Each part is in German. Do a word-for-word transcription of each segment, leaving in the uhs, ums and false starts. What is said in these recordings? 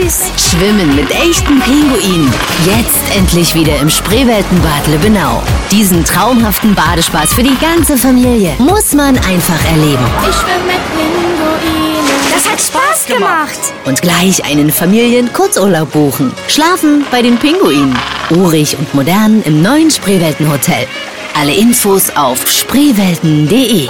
süß. Schwimmen mit echten Pinguinen. Jetzt endlich wieder im Spreeweltenbad Lübbenau. Diesen traumhaften Badespaß für die ganze Familie muss man einfach erleben. Ich schwimme mit Pinguinen. Das hat Spaß gemacht. Und gleich einen Familien-Kurzurlaub buchen. Schlafen bei den Pinguinen. Urig und modern im neuen Spreeweltenhotel. Alle Infos auf spreewelten punkt de.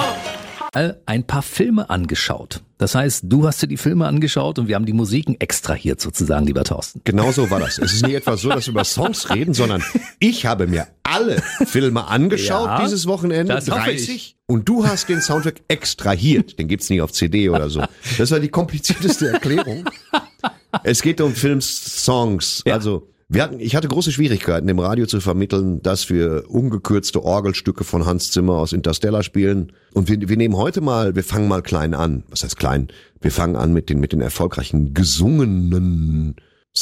Ein paar Filme angeschaut. Das heißt, du hast dir die Filme angeschaut und wir haben die Musiken extrahiert sozusagen, lieber Thorsten. Genau so war das. Es ist nicht etwa so, dass wir über Songs reden, sondern ich habe mir alle Filme angeschaut Ja, dieses Wochenende, das hoffe dreißig, ich. und du hast den Soundtrack extrahiert. Den gibt's nicht auf C D oder so. Das war die komplizierteste Erklärung. Es geht um Filmsongs, Ja. also wir hatten, ich hatte große Schwierigkeiten, im Radio zu vermitteln, dass wir ungekürzte Orgelstücke von Hans Zimmer aus Interstellar spielen. Und wir, wir nehmen heute mal, wir fangen mal klein an. Was heißt klein? Wir fangen an mit den, mit den erfolgreichen gesungenen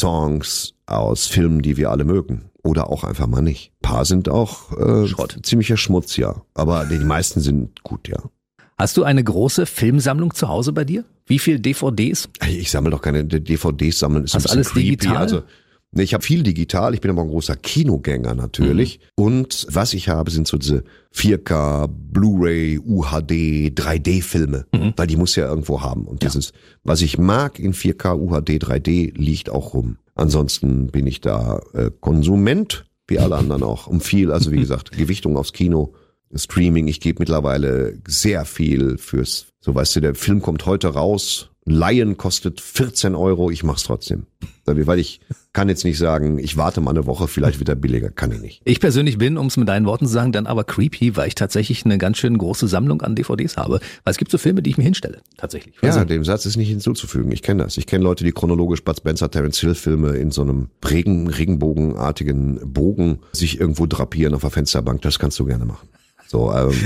Songs aus Filmen, die wir alle mögen. Oder auch einfach mal nicht. Ein paar sind auch äh, Schrott. Ziemlicher Schmutz, ja. Aber die meisten sind gut, ja. Hast du eine große Filmsammlung zu Hause bei dir? Wie viel D V Ds? Ich sammle doch keine D V Ds, sammeln ist ein Hast du bisschen alles creepy. digital? Also nee, ich habe viel digital, ich bin aber ein großer Kinogänger natürlich. Mhm. Und was ich habe, sind so diese vier K, Blu-ray, U H D, drei D-Filme, mhm. weil die muss ja irgendwo haben. Und Ja. dieses, was ich mag in vier K, U H D, drei D, liegt auch rum. Ansonsten bin ich da äh, Konsument, wie alle anderen auch, um viel, also wie gesagt, Gewichtung aufs Kino, Streaming. Ich gebe mittlerweile sehr viel fürs, so weißt du, der Film kommt heute raus, Lion kostet vierzehn Euro, ich mach's trotzdem. Weil ich kann jetzt nicht sagen, ich warte mal eine Woche, vielleicht wird er billiger, kann ich nicht. Ich persönlich bin, um es mit deinen Worten zu sagen, dann aber creepy, weil ich tatsächlich eine ganz schön große Sammlung an D V Ds habe. Weil es gibt so Filme, die ich mir hinstelle, tatsächlich. Ja, Also, dem Satz ist nicht hinzuzufügen. Ich kenne das. Ich kenne Leute, die chronologisch Bud Spencer, Terence Hill Filme in so einem Regen, regenbogenartigen Bogen sich irgendwo drapieren auf der Fensterbank. Das kannst du gerne machen. So, ähm,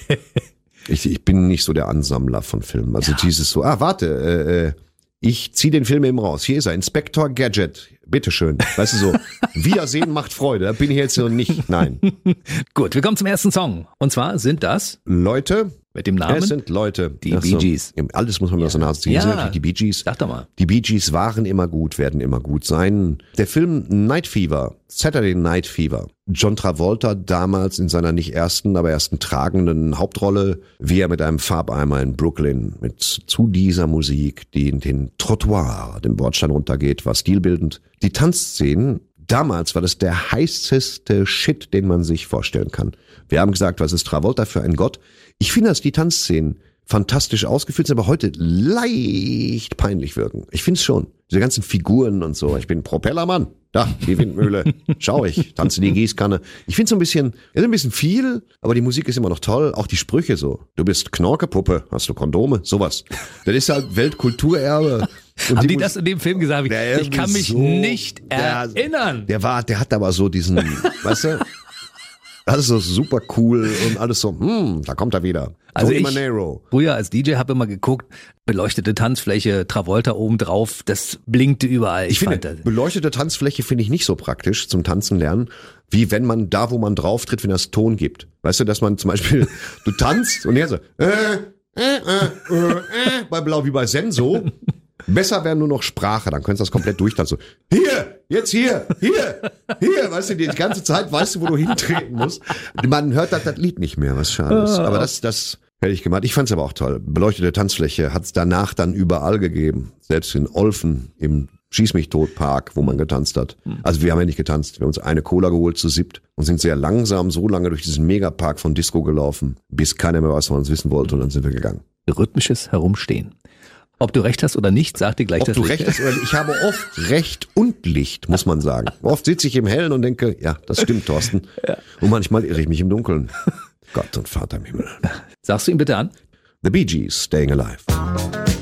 ich, ich bin nicht so der Ansammler von Filmen. Also Ja. dieses so, ah, warte, äh, äh, ich zieh den Film eben raus. Hier ist er, Inspector Gadget. Bitteschön. Weißt du so, Wiedersehen macht Freude. Da bin ich jetzt noch nicht. Nein. gut, wir kommen zum ersten Song. Und zwar sind das Leute, mit dem Namen. es sind Leute. Die Ach Bee so. Gees. Alles muss man mir aus der Nase ziehen. Ja. Das sind natürlich die Bee Gees. Sag doch mal. Die Bee Gees waren immer gut, werden immer gut sein. Der Film Night Fever, Saturday Night Fever. John Travolta damals in seiner nicht ersten, aber ersten tragenden Hauptrolle, wie er mit einem Farbeimer in Brooklyn mit zu dieser Musik, die in den Trottoir, den Bordstein runtergeht, war stilbildend. Die Tanzszenen, damals war das der heißeste Shit, den man sich vorstellen kann. Wir haben gesagt, was ist Travolta für ein Gott? Ich finde, dass die Tanzszenen fantastisch ausgeführt sind, aber heute leicht peinlich wirken. Ich finde es schon. Diese ganzen Figuren und so. Ich bin Propellermann. Da, die Windmühle. Schau ich. Tanze die Gießkanne. Ich finde es so ein bisschen, ist ein bisschen viel, aber die Musik ist immer noch toll. Auch die Sprüche so. Du bist Knorkepuppe. Hast du Kondome? Sowas. Das ist halt Weltkulturerbe. Und Haben die, Mus- das in dem Film gesagt? Ich, Der ich kann mich so- nicht der- erinnern. Der war, der hat aber so diesen, weißt du, alles so super cool und alles so, hm, da kommt er wieder. Also Tony ich Manero. früher als D J habe immer geguckt, beleuchtete Tanzfläche, Travolta obendrauf, das blinkte überall. Ich, Ich finde, fand das. beleuchtete Tanzfläche finde ich nicht so praktisch zum Tanzen lernen, wie wenn man da, wo man drauf tritt, wenn das Ton gibt. Weißt du, dass man zum Beispiel, du tanzt und er so, äh, äh, äh, äh, äh, bei Blau wie bei Senso. Besser wäre nur noch Sprache, dann könntest du das komplett durchtanzen. So, hier, jetzt hier, hier, hier, weißt du, die ganze Zeit weißt du, wo du hintreten musst. Man hört das, das Lied nicht mehr, was schade ist. Aber das, das hätte ich gemacht. Ich fand's aber auch toll. Beleuchtete Tanzfläche hat's danach dann überall gegeben. Selbst in Olfen im Schieß mich tot Park, wo man getanzt hat. Also wir haben ja nicht getanzt. Wir haben uns eine Cola geholt zu siebt und sind sehr langsam so lange durch diesen Megapark von Disco gelaufen, bis keiner mehr was von uns wissen wollte und dann sind wir gegangen. Rhythmisches Herumstehen. Ob du recht hast oder nicht, sag dir gleich Ob das du Licht. recht hast oder nicht. Ich habe oft Recht und Licht, muss man sagen. Oft sitze ich im Hellen und denke, ja, das stimmt, Thorsten. Ja. Und manchmal irre ich mich im Dunkeln. Gott und Vater im Himmel. Sagst du ihn bitte an? The Bee Gees, Staying Alive.